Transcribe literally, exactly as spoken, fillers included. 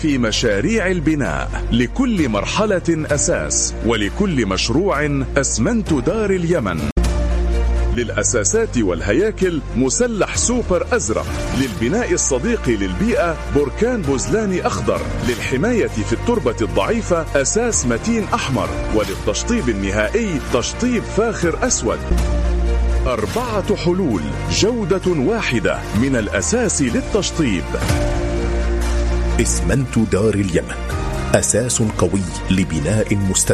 في مشاريع البناء، لكل مرحلة أساس، ولكل مشروع أسمنت دار اليمن. للأساسات والهياكل مسلح سوبر أزرق، للبناء الصديق للبيئة بركان بوزلاني أخضر، للحماية في التربة الضعيفة أساس متين أحمر، وللتشطيب النهائي تشطيب فاخر أسود. أربعة حلول، جودة واحدة من الأساس للتشطيب. اسمنت دار اليمن، أساس قوي لبناء مستدام.